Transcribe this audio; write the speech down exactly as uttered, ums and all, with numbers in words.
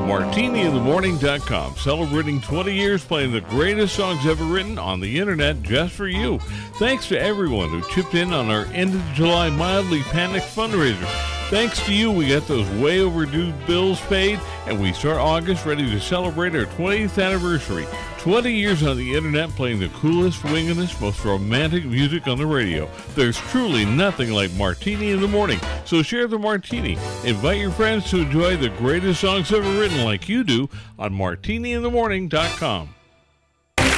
martini in the morning dot com, celebrating twenty years playing the greatest songs ever written on the internet just for you. Thanks to everyone who chipped in on our end of July mildly panicked fundraiser. Thanks to you, we got those way overdue bills paid, and we start August ready to celebrate our twentieth anniversary. twenty years on the internet playing the coolest, wingingest, most romantic music on the radio. There's truly nothing like Martini in the Morning, so share the martini. Invite your friends to enjoy the greatest songs ever written like you do on martini in the morning dot com.